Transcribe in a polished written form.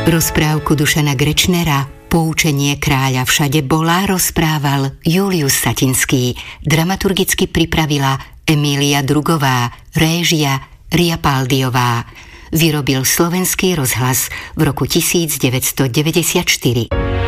Rozprávku Dušana Grečnera Poučenie kráľa všade bola rozprával Julius Satinský. Dramaturgicky pripravila Emília Drugová, réžia Ria Paldiová. Vyrobil Slovenský rozhlas v roku 1994.